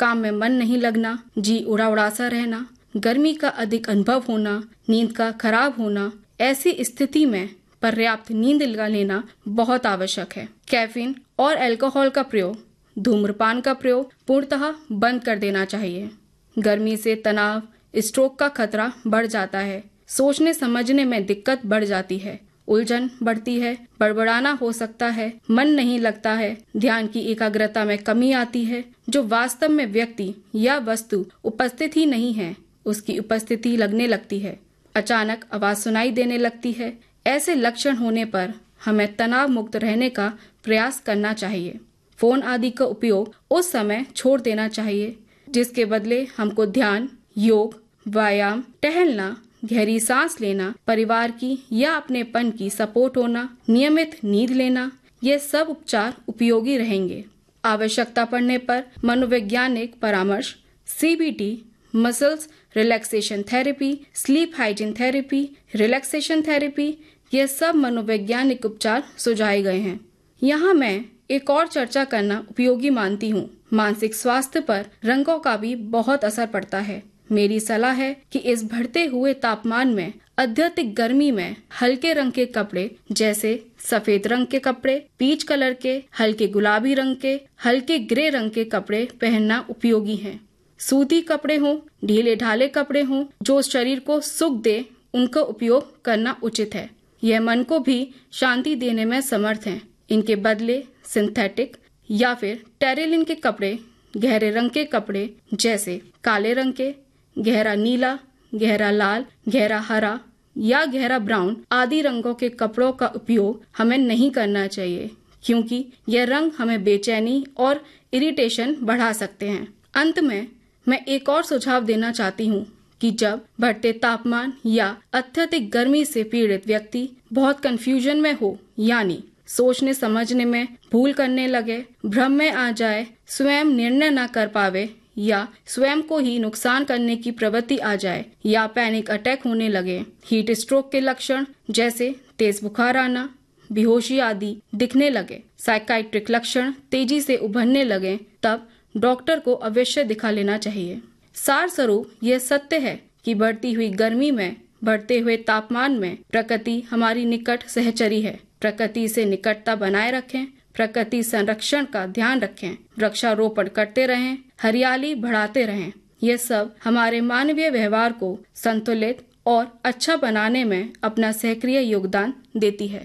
काम में मन नहीं लगना, जी उड़ा उड़ा सा रहना, गर्मी का अधिक अनुभव होना, नींद का खराब होना, ऐसी स्थिति में पर्याप्त नींद लेना बहुत आवश्यक है। कैफीन और अल्कोहल का प्रयोग, धूम्रपान का प्रयोग पूर्णतः बंद कर देना चाहिए। गर्मी से तनाव, स्ट्रोक का खतरा बढ़ जाता है, सोचने समझने में दिक्कत बढ़ जाती है, उलझन बढ़ती है, बड़बड़ाना हो सकता है, मन नहीं लगता है, ध्यान की एकाग्रता में कमी आती है। जो वास्तव में व्यक्ति या वस्तु उपस्थित ही नहीं है, उसकी उपस्थिति लगने लगती है, अचानक आवाज सुनाई देने लगती है। ऐसे लक्षण होने पर हमें तनाव मुक्त रहने का प्रयास करना चाहिए। फोन आदि का उपयोग उस समय छोड़ देना चाहिए, जिसके बदले हमको ध्यान, योग, व्यायाम, टहलना, गहरी सांस लेना, परिवार की या अपनेपन की सपोर्ट होना, नियमित नींद लेना, ये सब उपचार उपयोगी रहेंगे। आवश्यकता पड़ने पर मनोवैज्ञानिक परामर्श, CBT, muscles relaxation therapy, sleep hygiene therapy, relaxation therapy, ये सब मनोवैज्ञानिक उपचार सुझाए गए हैं। यहाँ मैं एक और चर्चा करना उपयोगी मानती हूँ। मानसिक स्वास्थ्य पर रंगों का भी बहुत असर पड़ता है। मेरी सलाह है कि इस बढ़ते हुए तापमान में, अत्यधिक गर्मी में हल्के रंग के कपड़े जैसे सफेद रंग के कपड़े, पीच कलर के, हल्के गुलाबी रंग के, हल्के ग्रे रंग के कपड़े पहनना उपयोगी है। सूती कपड़े हों, ढीले ढाले कपड़े हों, जो शरीर को सुख दे, उनका उपयोग करना उचित है। यह मन को भी शांति देने में समर्थ हैं। इनके बदले सिंथेटिक या फिर टेरिलिन के कपड़े, गहरे रंग के कपड़े जैसे काले रंग के, गहरा नीला, गहरा लाल, गहरा हरा या गहरा ब्राउन आदि रंगों के कपड़ों का उपयोग हमें नहीं करना चाहिए, क्योंकि यह रंग हमें बेचैनी और इरिटेशन बढ़ा सकते हैं। अंत में मैं एक और सुझाव देना चाहती हूँ कि जब बढ़ते तापमान या अत्यधिक गर्मी से पीड़ित व्यक्ति बहुत कंफ्यूजन में हो, यानी सोचने समझने में भूल करने लगे, भ्रम में आ जाए, स्वयं निर्णय न कर पावे या स्वयं को ही नुकसान करने की प्रवृत्ति आ जाए या पैनिक अटैक होने लगे, हीट स्ट्रोक के लक्षण जैसे तेज बुखार आना, बेहोशी आदि दिखने लगे, साइकाइट्रिक लक्षण तेजी से उभरने लगे, तब डॉक्टर को अवश्य दिखा लेना चाहिए। सार स्वरूप यह सत्य है कि बढ़ती हुई गर्मी में, बढ़ते हुए तापमान में प्रकृति हमारी निकट सहचरी है। प्रकृति से निकटता बनाए रखें, प्रकृति संरक्षण का ध्यान रखें, वृक्षारोपण करते रहें, हरियाली बढ़ाते रहें। यह सब हमारे मानवीय व्यवहार को संतुलित और अच्छा बनाने में अपना सक्रिय योगदान देती है।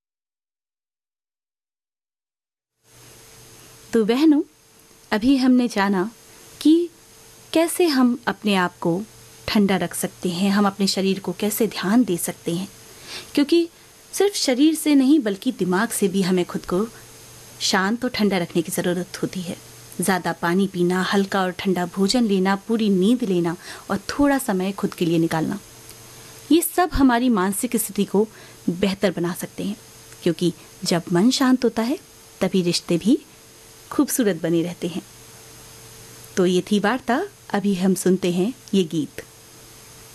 तो बहनों, अभी हमने जाना कि कैसे हम अपने आप को ठंडा रख सकते हैं, हम अपने शरीर को कैसे ध्यान दे सकते हैं, क्योंकि सिर्फ शरीर से नहीं बल्कि दिमाग से भी हमें खुद को शांत और ठंडा रखने की ज़रूरत होती है। ज़्यादा पानी पीना, हल्का और ठंडा भोजन लेना, पूरी नींद लेना और थोड़ा समय खुद के लिए निकालना, ये सब हमारी मानसिक स्थिति को बेहतर बना सकते हैं, क्योंकि जब मन शांत होता है तभी रिश्ते भी खूबसूरत बने रहते हैं। तो ये थी वार्ता। अभी हम सुनते हैं ये गीत।